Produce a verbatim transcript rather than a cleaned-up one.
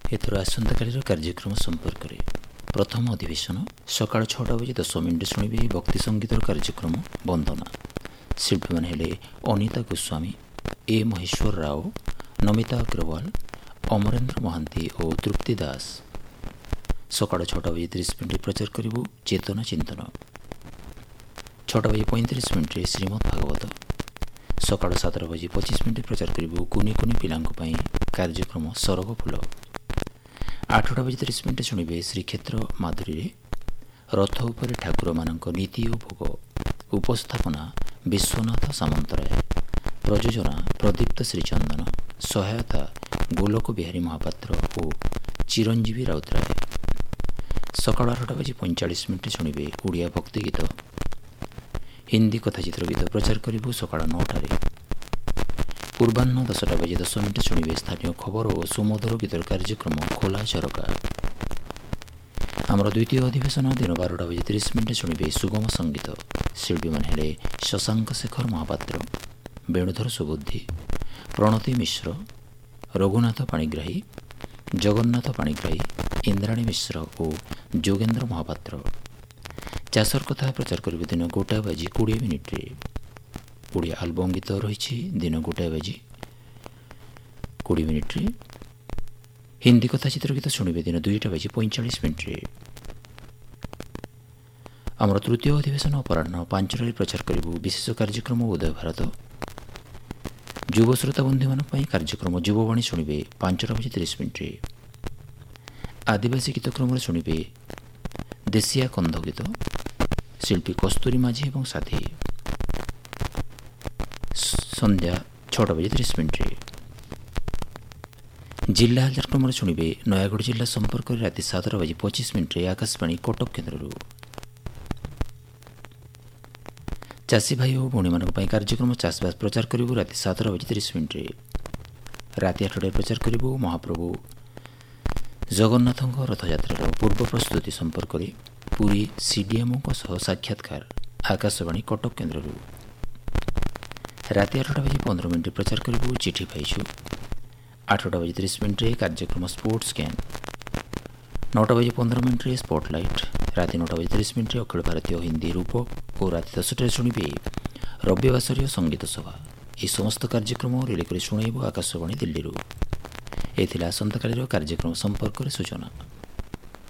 ଏଥର ଆସନ୍ତାକାଲିର କାର୍ଯ୍ୟକ୍ରମ ସମ୍ପର୍କରେ ପ୍ରଥମ ଅଧିବେଶନ ସକାଳ ଛଅଟା ବଜେ ଦଶ ମିନିଟ୍ ଶୁଣିବେ ଭକ୍ତି ସଙ୍ଗୀତର କାର୍ଯ୍ୟକ୍ରମ ବନ୍ଦନା। ଶିଳ୍ପୀମାନେ ହେଲେ ଅନିତା ଗୋସ୍ୱାମୀ, ଏ ମହେଶ୍ୱର ରାଓ, ନମିତା ଅଗ୍ରୱାଲ, ଅମରେନ୍ଦ୍ର ମହାନ୍ତି ଓ ତୃପ୍ତି ଦାସ। ସକାଳ ଛଅଟା ବଜେ ତିରିଶ ମିନିଟ୍ ପ୍ରଚାର କରିବୁ ଚେତନା ଚିନ୍ତନ। ଛଅଟା ବଜେ ପଇଁତିରିଶ ମିନିଟ୍ରେ ଶ୍ରୀମଦ୍ ଭାଗବତ। ସକାଳ ସାତଟା ବଜେ ପଚିଶ ମିନିଟ୍ ପ୍ରଚାର କରିବୁ କୁନି କୁନି ପିଲାଙ୍କ ପାଇଁ କାର୍ଯ୍ୟକ୍ରମ ସରଗ ଫୁଲ। ଆଠଟା ବଜେ ତିରିଶ ମିନିଟ୍ ଶୁଣିବେ ଶ୍ରୀକ୍ଷେତ୍ର ମାଧୁରୀରେ ରଥ ଉପରେ ଠାକୁରମାନଙ୍କ ନୀତି ଓ ଭୋଗ। ଉପସ୍ଥାପନା ବିଶ୍ୱନାଥ ସାମନ୍ତରାୟ। ପ୍ରଯୋଜନା ପ୍ରଦୀପ୍ତ ଶ୍ରୀଚନ୍ଦନ। ସହାୟତା ଗୋଲକ ବିହାରୀ ମହାପାତ୍ର ଓ ଚିରଞ୍ଜୀବୀ ରାଉତରାୟ। ସକାଳ ଆଠଟା ବଜେ ପଇଁଚାଳିଶ ମିନିଟ୍ ଶୁଣିବେ ଓଡ଼ିଆ ଭକ୍ତି ଗୀତ। ହିନ୍ଦୀ କଥାଚିତ୍ର ଗୀତ ପ୍ରଚାର କରିବୁ ସକାଳ ନଅଟାରେ। ପୂର୍ବାହ୍ନ ଦଶଟା ବଜେ ଦଶ ମିନିଟ୍ ଶୁଣିବେ ସ୍ଥାନୀୟ ଖବର ଓ ସୁମଧୁର ଗୀତର କାର୍ଯ୍ୟକ୍ରମ ଖୋଲା ଝରକା। ଆମର ଦ୍ୱିତୀୟ ଅଧିବେଶନ ଦିନ ବାରଟା ବଜେ ତିରିଶ ମିନିଟ୍ ଶୁଣିବେ ସୁଗମ ସଙ୍ଗୀତ। ଶିଳ୍ପୀମାନେ ହେଲେ ଶଶାଙ୍କ ଶେଖର ମହାପାତ୍ର, ବେଣୁଧର ସୁବୁଦ୍ଧି, ପ୍ରଣତୀ ମିଶ୍ର, ରଘୁନାଥ ପାଣିଗ୍ରାହୀ, ଜଗନ୍ନାଥ ପାଣିଗ୍ରାହୀ, ଇନ୍ଦ୍ରାଣୀ ମିଶ୍ର ଓ ଯୋଗେନ୍ଦ୍ର ମହାପାତ୍ର। ଚାଷର କଥା ପ୍ରଚାର କରିବେ ଦିନ ଗୋଟାଏ ବାଜି କୋଡ଼ିଏ ମିନିଟ୍ରେ। ଓଡ଼ିଆ ଆଲବମ୍ ଗୀତ ରହିଛି ଦିନ ଗୋଟାଏ ବାଜି କୋଡ଼ିଏ ମିନିଟ୍ରେ। ହିନ୍ଦୀ କଥାଚିତ୍ର ଗୀତ ଶୁଣିବେ ଦିନ ଦୁଇଟା ବାଜି ପଇଁଚାଳିଶ ମିନିଟ୍ରେ। ଆମର ତୃତୀୟ ଅଧିବେଶନ ଅପରାହ୍ନ ପାଞ୍ଚଟାରେ ପ୍ରଚାର କରିବୁ ବିଶେଷ କାର୍ଯ୍ୟକ୍ରମ ଉଦୟ ଭାରତ। ଯୁବ ଶ୍ରୋତାବନ୍ଧୁମାନଙ୍କ ପାଇଁ କାର୍ଯ୍ୟକ୍ରମ ଯୁବବାଣୀ ଶୁଣିବେ ପାଞ୍ଚଟା ବଜେ ତିରିଶ ମିନିଟ୍ରେ। ଆଦିବାସୀ ଗୀତକ୍ରମରେ ଶୁଣିବେ ଦେଶିଆ କନ୍ଧ ଗୀତ। ଶିଳ୍ପୀ କସ୍ତୁରୀ ମାଝୀ ଏବଂ ସାଥୀ। ସନ୍ଧ୍ୟା ଛଅଟା ବଜେ ତିରିଶ ମିନିଟ୍ରେ। ଜିଲ୍ଲା ହାଲଚାଲ କ୍ରମରେ ଶୁଣିବେ ନୟାଗଡ଼ ଜିଲ୍ଲା ସମ୍ପର୍କରେ ରାତି ସାତଟା ବାଜି ପଚିଶ ମିନିଟ୍ରେ ଆକାଶବାଣୀ କଟକ କେନ୍ଦ୍ରରୁ। ଚାଷୀ ଭାଇ ଓ ଭଉଣୀମାନଙ୍କ ପାଇଁ କାର୍ଯ୍ୟକ୍ରମ ଚାଷବାସ ପ୍ରଚାର କରିବୁ ରାତି ସାତଟା ବାଜି ତିରିଶ ମିନିଟ୍ରେ। ରାତି ଆଠଟାରେ ପ୍ରଚାର କରିବୁ ମହାପ୍ରଭୁ ଜଗନ୍ନାଥଙ୍କ ରଥଯାତ୍ରାର ପୂର୍ବ ପ୍ରସ୍ତୁତି ସମ୍ପର୍କରେ ପୁରୀ ସିଡିଏମ୍ଓଙ୍କ ସହ ସାକ୍ଷାତକାର ଆକାଶବାଣୀ କଟକ କେନ୍ଦ୍ରରୁ। ରାତି ଆଠଟା ବାଜି ପନ୍ଦର ମିନିଟ୍ ପ୍ରଚାର କରିବୁ ଚିଠି ପାଇଛୁ। ଆଠଟା ବାଜି ତିରିଶ ମିନିଟ୍ରେ କାର୍ଯ୍ୟକ୍ରମ ସ୍ପୋର୍ଟସ୍ ସ୍କାନ୍। ନଅଟା ବାଜି ପନ୍ଦର ମିନିଟ୍ରେ ସ୍ପଟଲାଇଟ୍। ରାତି ନଅଟା ବାଜି ତିରିଶ ମିନିଟ୍ରେ ଅଖିଳ ଭାରତୀୟ ହିନ୍ଦୀ ରୂପ ଓ ରାତି ଦଶଟାରେ ଶୁଣିବେ ରବିବାସରୀୟ ସଙ୍ଗୀତ ସଭା। ଏହି ସମସ୍ତ କାର୍ଯ୍ୟକ୍ରମ ରିଲେ କରି ଶୁଣାଇବ ଆକାଶବାଣୀ ଦିଲ୍ଲୀରୁ। ଏ ଥିଲା ଆସନ୍ତାକାଲିର କାର୍ଯ୍ୟକ୍ରମ ସମ୍ପର୍କରେ ସୂଚନା।